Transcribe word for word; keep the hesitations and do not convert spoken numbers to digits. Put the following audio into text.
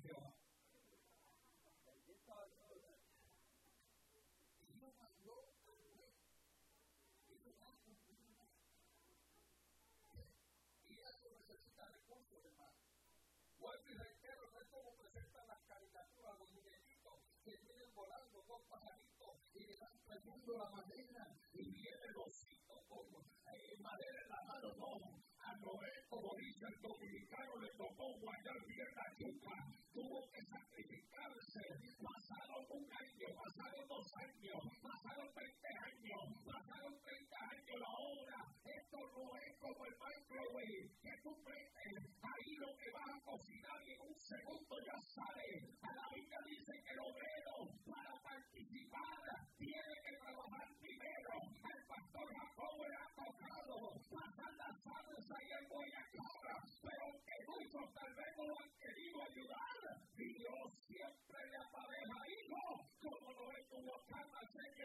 Jehová. Y Dios mandó a Noé. Y Dios mandó a Noé. Y eso necesita recursos, hermano. Vuelvo y reitero, no es como presentan las caricaturas, los muñequitos que vienen volando dos pajaritos y le están trayendo la madera y viene el osito con eh, madera en la mano. No, a Noé, como dice el dominicano, le tocó guayar bien la yuca, tuvo que sacrificarse. Pasaron un año, pasaron dos años, pasaron veinte años, pasaron treinta años la hora. Esto no es como el microwave que tú metes ahí lo que vas a cocinar y en un segundo ya sale. A la Biblia dice que el obrero para participar tiene que trabajar primero. El pastor Jacobo le ha tocado pasar la salsa y el guayacabra, pero que muchos tal vez no lo han querido ayudar. Y Dios siempre le apareja, hijo, como no es tu boca, sé que